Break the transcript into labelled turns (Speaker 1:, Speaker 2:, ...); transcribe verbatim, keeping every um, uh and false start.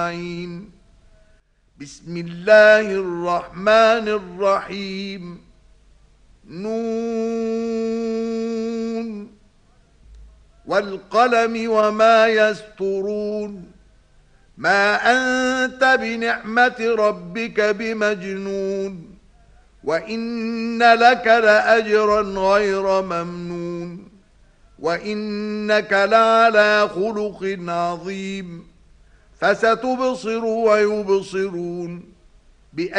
Speaker 1: بسم الله الرحمن الرحيم نون والقلم وما يسطرون ما أنت بنعمة ربك بمجنون وإن لك لأجرا غير ممنون وإنك لعلى خلق عظيم فستبصر ويبصرون